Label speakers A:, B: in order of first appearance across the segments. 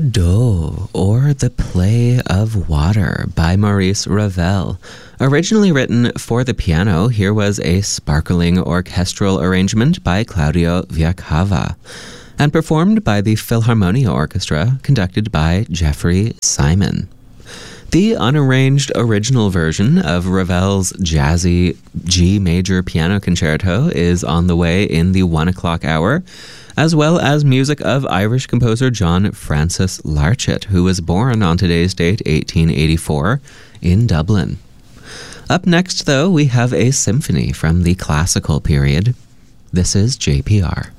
A: d'eau, or The Play of Water by Maurice Ravel. Originally written for the piano, here was a sparkling orchestral arrangement by Claudio Viacava, and performed by the Philharmonia Orchestra, conducted by Jeffrey Simon. The unarranged original version of Ravel's jazzy G major piano concerto is on the way in the 1 o'clock hour, as well as music of Irish composer John Francis Larchet, who was born on today's date, 1884, in Dublin. Up next, though, we have a symphony from the classical period. This is JPR.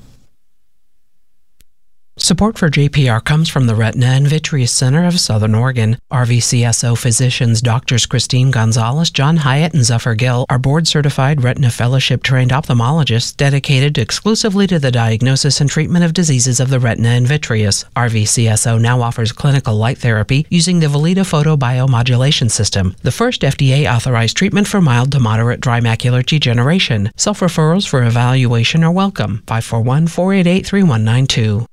B: Support for JPR comes from the Retina and Vitreous Center of Southern Oregon. RVCSO physicians Drs. Christine Gonzalez, John Hyatt, and Zephyr Gill are board-certified Retina Fellowship-trained ophthalmologists dedicated exclusively to the diagnosis and treatment of diseases of the retina and vitreous. RVCSO now offers clinical light therapy using the Valida Photobiomodulation System, the first FDA-authorized treatment for mild to moderate dry macular degeneration. Self-referrals for evaluation are welcome. 541-488-3192.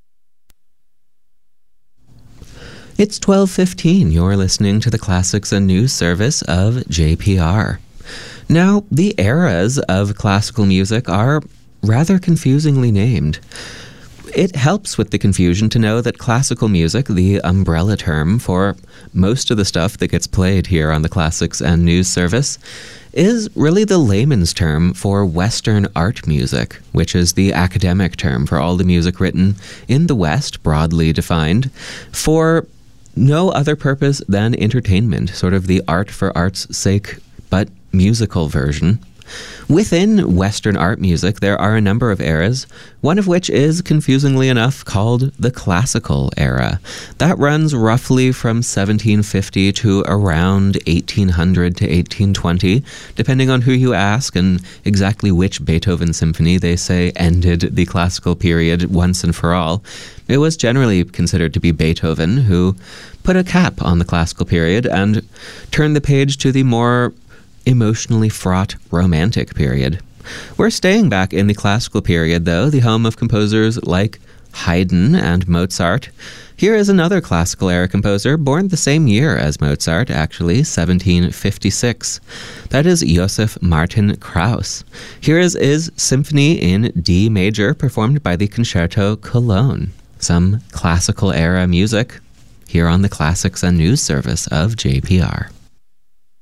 A: It's 12:15. You're listening to the Classics and News service of JPR. Now, the eras of classical music are rather confusingly named. It helps with the confusion to know that classical music, the umbrella term for most of the stuff that gets played here on the Classics and News service, is really the layman's term for Western art music, which is the academic term for all the music written in the West, broadly defined, for no other purpose than entertainment, sort of the art for art's sake, but musical version. Within Western art music, there are a number of eras, one of which is, confusingly enough, called the classical era. That runs roughly from 1750 to around 1800 to 1820, depending on who you ask and exactly which Beethoven symphony they say ended the classical period once and for all. It was generally considered to be Beethoven who put a cap on the classical period and turned the page to the more emotionally fraught Romantic period. We're staying back in the classical period, though, the home of composers like Haydn and Mozart. Here is another classical era composer, born the same year as Mozart, actually, 1756. That is Joseph Martin Krauss. Here is his symphony in D major, performed by the Concerto Cologne. Some classical era music here on the Classics and News service of JPR.